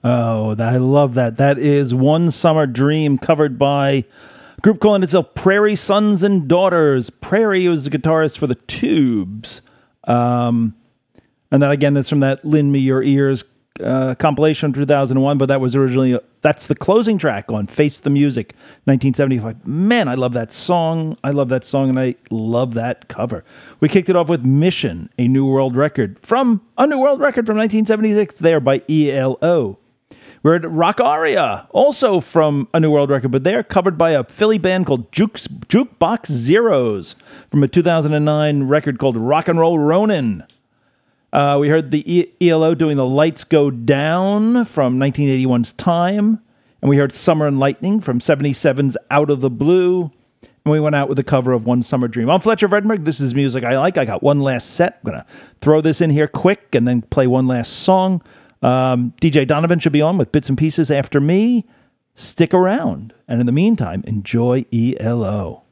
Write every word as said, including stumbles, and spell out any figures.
Oh, I love that. That is One Summer Dream, covered by a group calling itself Prairie Sons and Daughters. Prairie was the guitarist for the Tubes. Um, and then again, that's from that Lend Me Your Ears uh, compilation from two thousand one, but that was originally, that's the closing track on Face the Music, nineteen seventy-five. Man, I love that song. I love that song, and I love that cover. We kicked it off with Mission, a New World Record, from a New World Record from nineteen seventy-six, there by E L O. We're at Rock Aria, also from a New World Record, but they're covered by a Philly band called Jukes, Jukebox Zeros from a two thousand nine record called Rock and Roll Ronin. Uh, we heard the E L O doing The Lights Go Down from nineteen eighty-one's Time, and we heard Summer and Lightning from seventy-seven's Out of the Blue, and we went out with a cover of One Summer Dream. I'm Fletcher Vredenberg. This is music I like. I got one last set. I'm going to throw this in here quick and then play one last song. Um, D J Donovan should be on with bits and pieces after me. Stick around. And in the meantime, enjoy E L O.